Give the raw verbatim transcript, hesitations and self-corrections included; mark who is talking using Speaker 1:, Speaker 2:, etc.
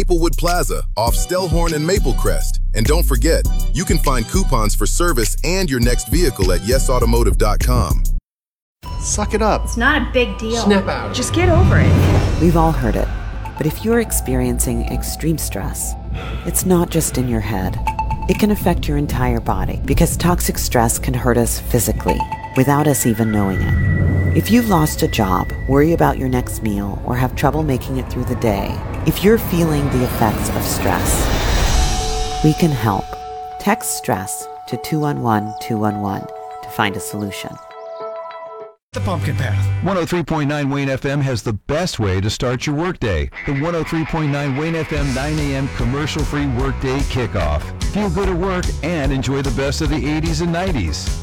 Speaker 1: Maplewood Plaza off Stellhorn and Maple Crest. And don't forget, you can find coupons for service and your next vehicle at yes automotive dot com.
Speaker 2: Suck it up.
Speaker 3: It's not a big deal.
Speaker 4: Snap out.
Speaker 3: Just get over it.
Speaker 5: We've all heard it. But if you're experiencing extreme stress, it's not just in your head. It can affect your entire body because toxic stress can hurt us physically without us even knowing it. If you've lost a job, worry about your next meal, or have trouble making it through the day, if you're feeling the effects of stress, we can help. Text STRESS to two one one two one one to find a solution.
Speaker 6: The Pumpkin Path.
Speaker 7: one oh three point nine Wayne F M has the best way to start your workday. The one oh three point nine Wayne F M nine a.m. commercial-free workday kickoff. Feel good at work and enjoy the best of the eighties and nineties.